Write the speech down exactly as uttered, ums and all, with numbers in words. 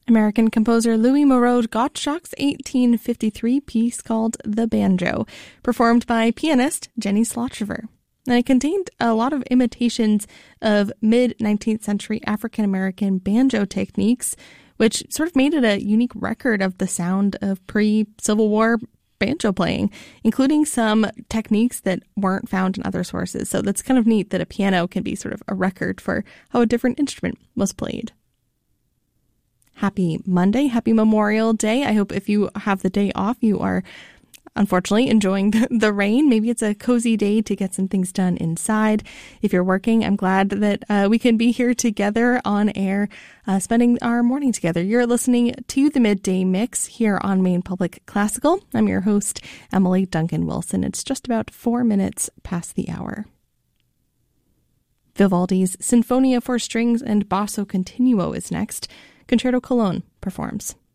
American composer Louis Moreau Gottschalk's eighteen fifty-three piece called The Banjo, performed by pianist Jenny Slotchever. And it contained a lot of imitations of mid-nineteenth century African-American banjo techniques, which sort of made it a unique record of the sound of pre-Civil War banjo playing, including some techniques that weren't found in other sources. So that's kind of neat that a piano can be sort of a record for how a different instrument was played. Happy Monday, happy Memorial Day. I hope if you have the day off, you are unfortunately enjoying the, the rain. Maybe it's a cozy day to get some things done inside. If you're working, I'm glad that uh, we can be here together on air, uh, spending our morning together. You're listening to the Midday Mix here on Maine Public Classical. I'm your host, Emily Duncan Wilson. It's just about four minutes past the hour. Vivaldi's Sinfonia for Strings and Basso Continuo is next. Concerto Cologne performs.